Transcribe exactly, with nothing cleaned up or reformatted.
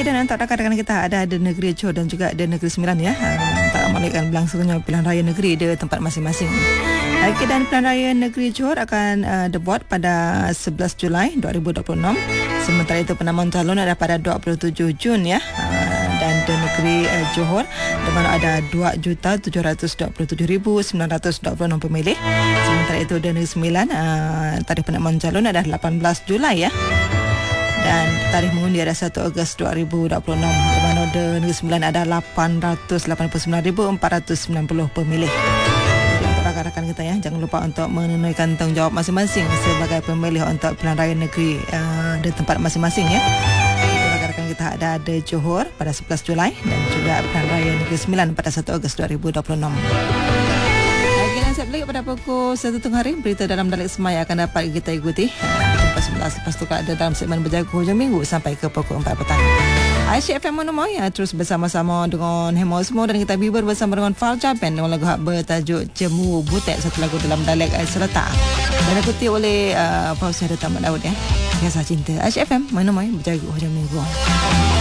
Okey, dan untuk rakan-rakan kita ada ada negeri Johor dan juga ada negeri Sembilan ya. Uh, tak malikkan berlangsungnya pilihan raya negeri di tempat masing-masing. Okey, dan pilihan raya negeri Johor akan uh, dibuat pada sebelas Julai dua ribu dua puluh enam. Sementara itu penamaan calon ada pada dua puluh tujuh Jun ya. Uh, dan di negeri uh, Johor di mana ada dua juta tujuh ratus dua puluh tujuh ribu sembilan ratus dua puluh enam pemilih. Sementara itu di negeri Sembilan uh, tarikh penamaan calon ada lapan belas Julai ya. Dan tarikh mengundi ada satu Ogos dua ribu dua puluh enam, di mana di Negeri Sembilan ada lapan ratus lapan puluh sembilan ribu empat ratus sembilan puluh pemilih. Jadi untuk rakan-rakan kita ya, jangan lupa untuk menunaikan tanggungjawab masing-masing sebagai pemilih untuk pilihan raya negeri uh, di tempat masing-masing ya. Untuk rakan-rakan kita ada di Johor pada sebelas Julai dan juga pilihan raya negeri Sembilan pada satu Ogos dua ribu dua puluh enam. Saya balik pada pukul satu tengah hari, berita dalam Dalik Semaya akan dapat kita ikuti. Jumpa sebelas lepas tu ada dalam segmen Berjaga hujung minggu sampai ke pukul empat petang. Aisyah F M Monomoy ya, terus bersama-sama dengan Hemo semua dan kita bibur bersama dengan Falja Band dengan lagu hak bertajuk Jemu Butek, satu lagu dalam Dalik Selatan. Dan ikuti oleh uh, Fauzi Ada Tamat Daud ya. Biasa cinta. Aisyah F M Monomoy Berjaga hujung minggu.